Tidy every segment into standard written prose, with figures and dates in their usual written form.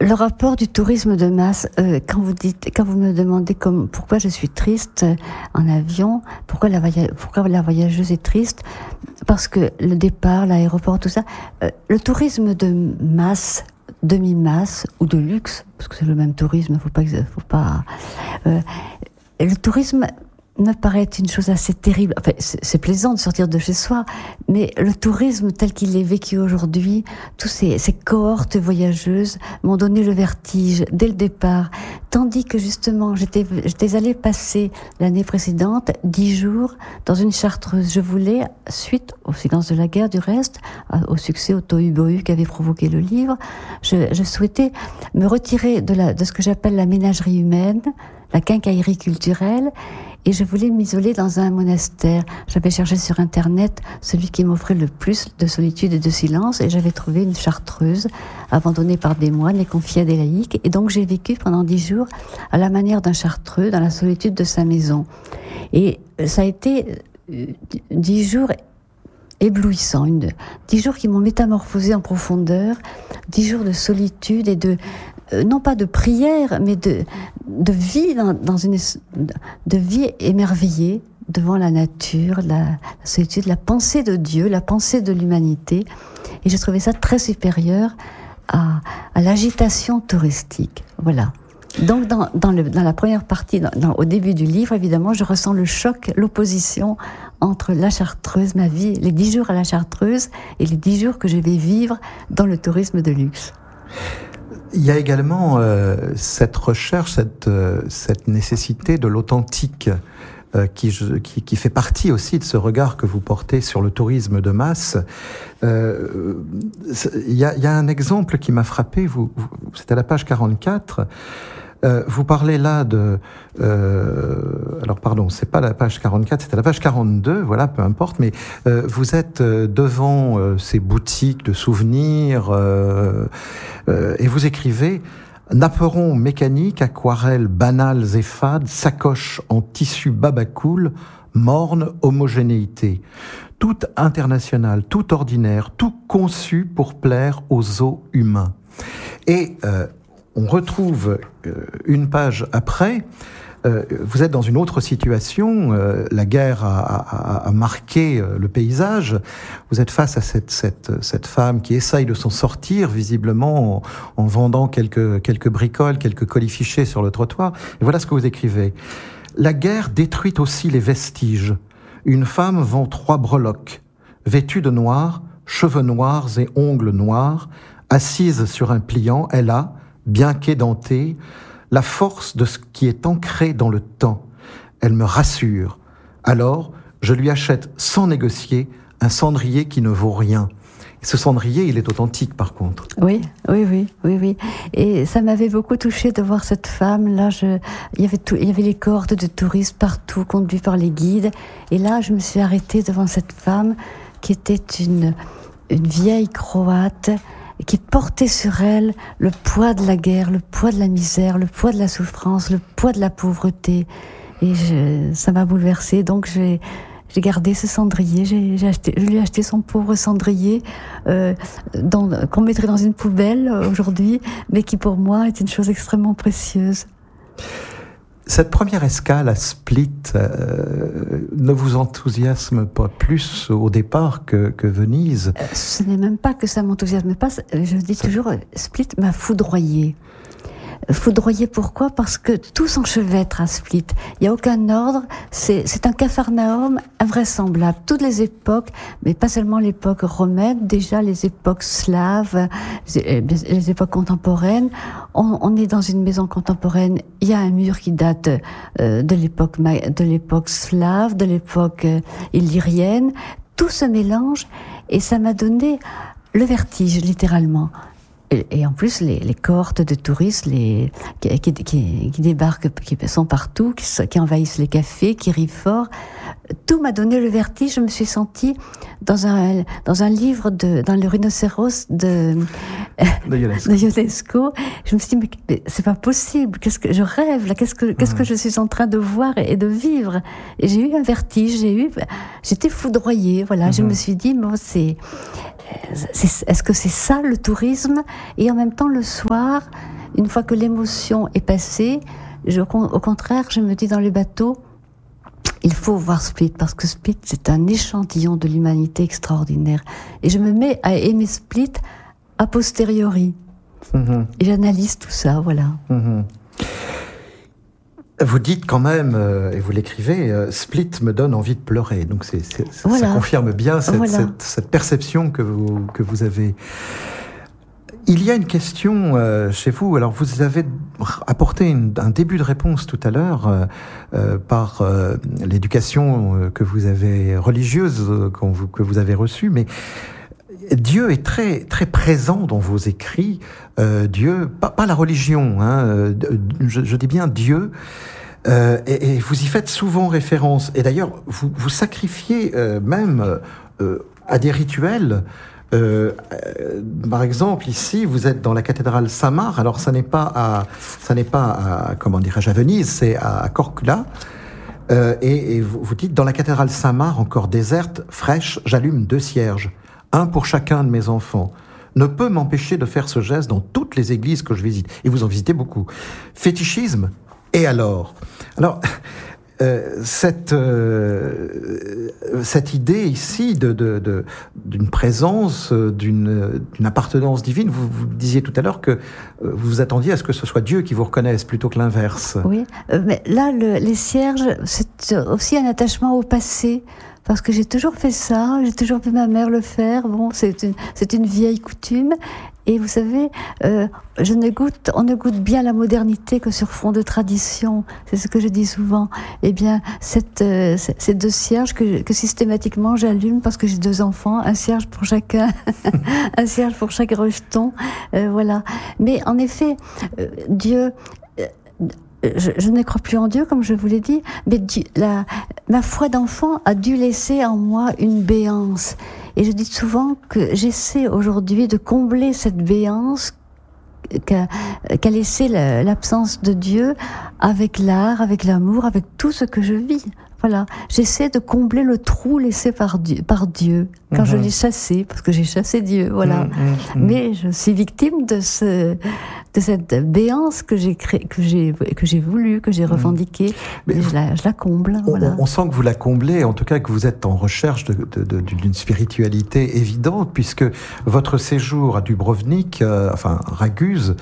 le rapport du tourisme de masse, quand vous me demandez pourquoi je suis triste en avion, pourquoi la voyageuse est triste, parce que le départ, l'aéroport, tout ça, le tourisme de masse, demi-masse ou de luxe, parce que c'est le même tourisme, faut pas. Le tourisme me paraît une chose assez terrible. Enfin, c'est plaisant de sortir de chez soi, mais le tourisme tel qu'il est vécu aujourd'hui, tous ces cohortes voyageuses m'ont donné le vertige dès le départ. Tandis que justement, j'étais allée passer l'année précédente 10 jours dans une chartreuse. Je voulais, suite au silence de la guerre du reste, au succès au tohu-bohu qu'avait provoqué le livre, je souhaitais me retirer de ce que j'appelle la ménagerie humaine, la quincaillerie culturelle, et je voulais m'isoler dans un monastère. J'avais cherché sur Internet celui qui m'offrait le plus de solitude et de silence, et j'avais trouvé une chartreuse abandonnée par des moines et confiée à des laïcs. Et donc j'ai vécu pendant 10 jours à la manière d'un chartreux, dans la solitude de sa maison. Et ça a été 10 jours éblouissants, 10 jours qui m'ont métamorphosé en profondeur, 10 jours de solitude et non pas de prière, mais de vie de vie émerveillée devant la nature, la solitude, la pensée de Dieu, la pensée de l'humanité. Et j'ai trouvé ça très supérieur à l'agitation touristique. Voilà. Donc dans la première partie, au début du livre, évidemment, je ressens le choc, l'opposition entre la Chartreuse, ma vie, les 10 jours à la Chartreuse, et les 10 jours que je vais vivre dans le tourisme de luxe. Il y a également cette recherche, cette nécessité de l'authentique qui fait partie aussi de ce regard que vous portez sur le tourisme de masse. Il y a un exemple qui m'a frappé, c'est à la page 44. Vous parlez là alors pardon, c'est pas la page 44, c'est à la page 42, voilà, peu importe, mais vous êtes devant ces boutiques de souvenirs et vous écrivez « Napperon mécanique, aquarelles banales et fades, sacoches en tissu babacool, morne homogénéité. Tout international, tout ordinaire, tout conçu pour plaire aux os humains. » Et on retrouve une page après, vous êtes dans une autre situation, la guerre a marqué le paysage, vous êtes face à cette femme qui essaye de s'en sortir, visiblement en vendant quelques bricoles, quelques colifichets sur le trottoir, et voilà ce que vous écrivez. La guerre détruit aussi les vestiges. Une femme vend 3 breloques, vêtue de noir, cheveux noirs et ongles noirs, assise sur un pliant, elle a, bien qu'édentée, la force de ce qui est ancré dans le temps. Elle me rassure. Alors, je lui achète sans négocier un cendrier qui ne vaut rien. Et ce cendrier, il est authentique par contre. Oui. Et ça m'avait beaucoup touchée de voir cette femme. Là, il y avait les cohortes de touristes partout, conduits par les guides. Et là, je me suis arrêtée devant cette femme qui était une vieille Croate, qui portait sur elle le poids de la guerre, le poids de la misère, le poids de la souffrance, le poids de la pauvreté. Et ça m'a bouleversée. Donc j'ai gardé ce cendrier. Je lui ai acheté son pauvre cendrier qu'on mettrait dans une poubelle aujourd'hui, mais qui pour moi est une chose extrêmement précieuse. Cette première escale à Split ne vous enthousiasme pas plus au départ que Venise? Ce n'est même pas que ça m'enthousiasme pas. Je dis toujours, Split m'a foudroyée. Foudroyée pourquoi? Parce que tout s'enchevêtre à Split. Il n'y a aucun ordre. C'est un capharnaüm invraisemblable. Toutes les époques, mais pas seulement l'époque romaine, déjà les époques slaves, les époques contemporaines. On est dans une maison contemporaine. Il y a un mur qui date de l'époque slave, de l'époque illyrienne. Tout se mélange et ça m'a donné le vertige, littéralement. Et en plus, les cohortes de touristes qui débarquent, qui sont partout, qui envahissent les cafés, qui rient fort, tout m'a donné le vertige. Je me suis sentie dans un livre dans le rhinocéros de Ionesco. Je me suis dit, mais c'est pas possible. Qu'est-ce que je rêve là? Qu'est-ce que je suis en train de voir et de vivre? Et j'ai eu un vertige. J'étais foudroyée. Voilà. Je me suis dit, bon, est-ce que c'est ça le tourisme? Et en même temps, le soir, une fois que l'émotion est passée, au contraire, je me dis dans le bateau, il faut voir Split, parce que Split, c'est un échantillon de l'humanité extraordinaire. Et je me mets à aimer Split a posteriori. Et j'analyse tout ça, voilà. Vous dites quand même, et vous l'écrivez, Split me donne envie de pleurer. Donc voilà. Ça confirme bien cette perception que vous avez. Il y a une question chez vous. Alors vous avez apporté un début de réponse tout à l'heure par l'éducation que vous avez religieuse que vous avez reçue, mais Dieu est très très présent dans vos écrits. Dieu, pas la religion, hein, je dis bien Dieu. Et vous y faites souvent référence. Et d'ailleurs, vous sacrifiez même à des rituels. Par exemple, ici, vous êtes dans la cathédrale Saint-Marc. Alors, ça n'est pas à comment dirais-je, à Venise, c'est à Corcula. Et vous dites, dans la cathédrale Saint-Marc, encore déserte, fraîche, j'allume 2 cierges, un pour chacun de mes enfants. Ne peut m'empêcher de faire ce geste dans toutes les églises que je visite. Et vous en visitez beaucoup. Fétichisme, et alors ? Alors, cette idée ici d'une présence, d'une appartenance divine, vous disiez tout à l'heure que vous vous attendiez à ce que ce soit Dieu qui vous reconnaisse plutôt que l'inverse. Oui, mais là, les cierges, c'est aussi un attachement au passé. Parce que j'ai toujours fait ça, j'ai toujours vu ma mère le faire. Bon, c'est une vieille coutume. Et vous savez, on ne goûte bien la modernité que sur fond de tradition. C'est ce que je dis souvent. Eh bien, ces 2 cierges que systématiquement j'allume parce que j'ai 2 enfants, un cierge pour chacun, un cierge pour chaque rejeton, voilà. Mais en effet, Dieu. Je ne crois plus en Dieu, comme je vous l'ai dit, mais ma foi d'enfant a dû laisser en moi une béance. Et je dis souvent que j'essaie aujourd'hui de combler cette béance qu'a laissé l'absence de Dieu avec l'art, avec l'amour, avec tout ce que je vis. Voilà, j'essaie de combler le trou laissé par Dieu quand je l'ai chassé, parce que j'ai chassé Dieu, voilà. Mais je suis victime de cette béance que j'ai voulu, que j'ai revendiquée. Mais je la comble. Voilà. On sent que vous la comblez, en tout cas que vous êtes en recherche d'une spiritualité évidente, puisque votre séjour à Dubrovnik, Raguse,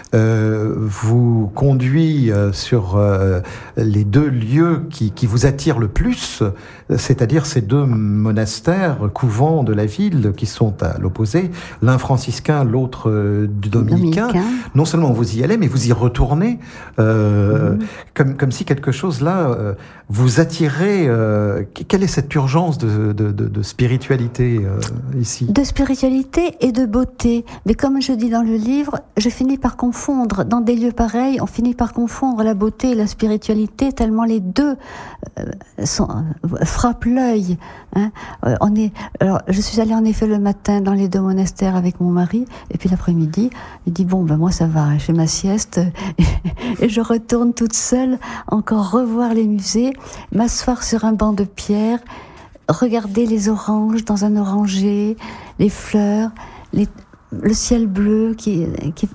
vous conduit sur les 2 lieux qui vous attirent le plus, c'est-à-dire ces 2 monastères, couvents de la ville qui sont à l'opposé, l'un franciscain, l'autre dominicain. Non seulement vous y allez, mais vous y retournez, comme si quelque chose là vous attirait. Quelle est cette urgence de spiritualité ici ? De spiritualité et de beauté. Mais comme je dis dans le livre, je finis par confondre, dans des lieux pareils, on finit par confondre la beauté et la spiritualité, tellement les 2 frappent l'œil. Hein. Alors, je suis allée en effet le matin dans les 2 monastères avec mon mari, et puis l'après-midi, il dit moi ça va, je fais ma sieste, et je retourne toute seule, encore revoir les musées, m'asseoir sur un banc de pierre, regarder les oranges dans un oranger, les fleurs, le ciel bleu qui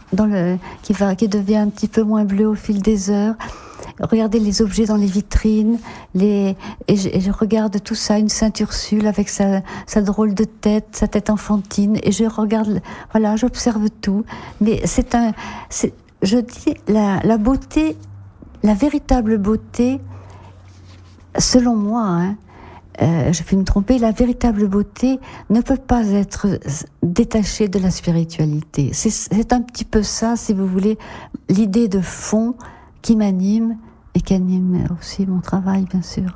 devient un petit peu moins bleu au fil des heures. Regarder les objets dans les vitrines, et je regarde tout ça, une Sainte Ursule avec sa drôle de tête, sa tête enfantine, et je regarde, voilà, j'observe tout. Mais je dis, la beauté, la véritable beauté, selon moi, hein, je peux me tromper, la véritable beauté ne peut pas être détachée de la spiritualité. C'est un petit peu ça, si vous voulez, l'idée de fond qui m'anime et qui anime aussi mon travail, bien sûr.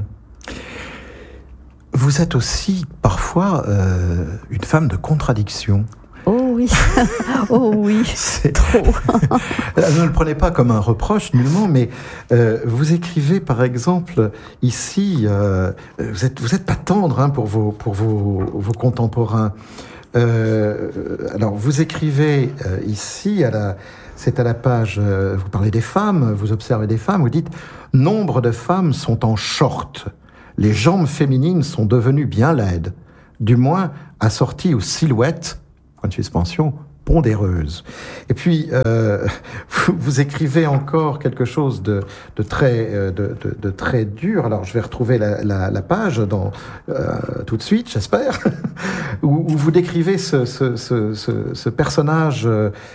Vous êtes aussi parfois une femme de contradiction. Oh oui, oh oui, trop. Ne le prenez pas comme un reproche nullement, mais vous écrivez par exemple ici, vous êtes pas tendre pour vos contemporains. Alors vous écrivez ici c'est à la page, vous parlez des femmes, vous observez des femmes, vous dites « Nombre de femmes sont en short. Les jambes féminines sont devenues bien laides, du moins assorties aux silhouettes, point de suspension, pondéreuse. Et puis, vous écrivez encore quelque chose de très dur. Alors, je vais retrouver la page tout de suite, j'espère, où vous décrivez ce personnage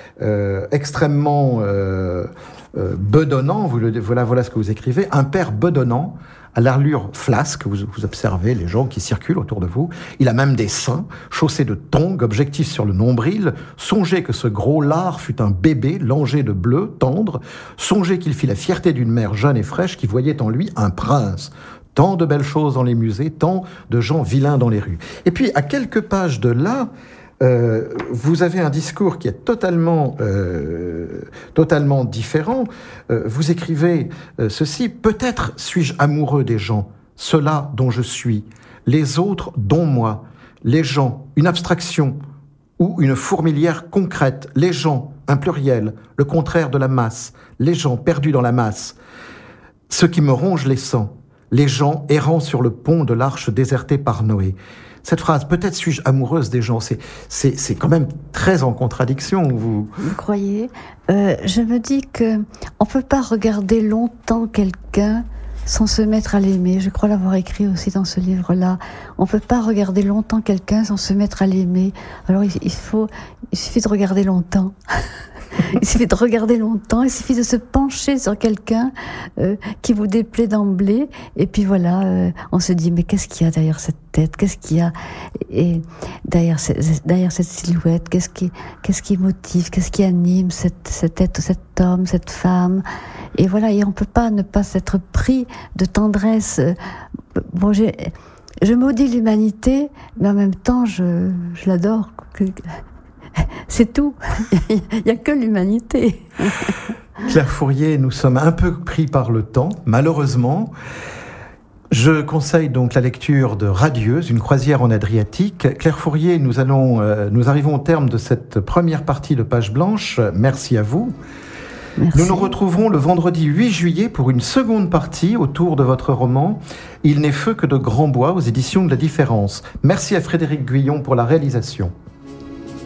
extrêmement bedonnant. Voilà ce que vous écrivez. Un père bedonnant, à l'allure flasque, vous observez les gens qui circulent autour de vous. Il a même des seins, chaussés de tongs, objectifs sur le nombril. Songez que ce gros lard fut un bébé, langé de bleu, tendre. Songez qu'il fit la fierté d'une mère jeune et fraîche qui voyait en lui un prince. Tant de belles choses dans les musées, tant de gens vilains dans les rues. Et puis, à quelques pages de là, vous avez un discours qui est totalement différent. Vous écrivez ceci: peut-être suis-je amoureux des gens, ceux-là dont je suis, les autres dont moi, les gens, une abstraction ou une fourmilière concrète, les gens, un pluriel, le contraire de la masse, les gens perdus dans la masse, ceux qui me rongent les sangs, les gens errant sur le pont de l'arche désertée par Noé. Cette phrase, peut-être suis-je amoureuse des gens, c'est quand même très en contradiction. Vous croyez? Je me dis que on peut pas regarder longtemps quelqu'un sans se mettre à l'aimer. Je crois l'avoir écrit aussi dans ce livre-là. On peut pas regarder longtemps quelqu'un sans se mettre à l'aimer. Alors il suffit de regarder longtemps. Il suffit de regarder longtemps, il suffit de se pencher sur quelqu'un qui vous déplaît d'emblée, et puis voilà, on se dit mais qu'est-ce qu'il y a derrière cette tête, qu'est-ce qu'il y a et derrière cette silhouette, qu'est-ce qui motive, qu'est-ce qui anime cette tête, cet homme, cette femme, et voilà, et on peut pas ne pas s'être pris de tendresse. Bon, je maudis l'humanité, mais en même temps je l'adore. C'est tout. Il n'y a que l'humanité. Claire Fourrier, nous sommes un peu pris par le temps, malheureusement. Je conseille donc la lecture de Radieuse, une croisière en Adriatique. Claire Fourrier, nous arrivons au terme de cette première partie de Page Blanche. Merci à vous. Merci. Nous nous retrouverons le vendredi 8 juillet pour une seconde partie autour de votre roman « Il n'est feu que de Grand Bois » aux éditions de La Différence. Merci à Frédéric Guyon pour la réalisation.